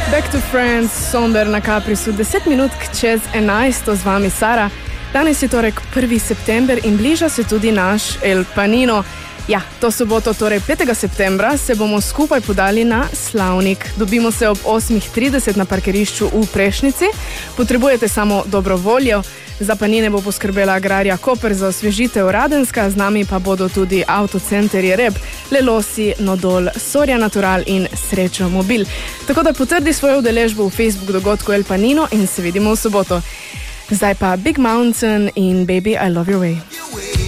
Back to Friends, Somber na Caprisu, 10 minut čez 11, z vami Sara. Danes je torek 1. september in bliža se tudi naš El Panino. Ja, to soboto, torej 5. septembra, se bomo skupaj podali na slavnik. Dobimo se ob 8.30 na parkirišču v Prešnici. Potrebujete samo dobro voljo. Za Panine bo poskrbela Agrarija Koper, za osvežitev Radenska, z nami pa bodo tudi Autocenterji Reb, Lelosi, Nodol, Soria Natural in Srečo Mobil. Tako da potrdi svojo udeležbo v Facebook dogodku El Panino in se vidimo v soboto. Zdaj pa Big Mountain in Baby I Love Your Way.